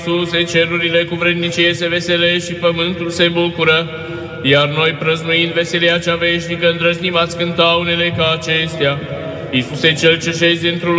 Iisuse, cerurile cu vrednicie se veselesc și pământul se bucură, iar noi, prăznuind veselia cea veșnică, îndrăznim a-ți cânta unele ca acestea. Iisuse, Cel ce șezi într-un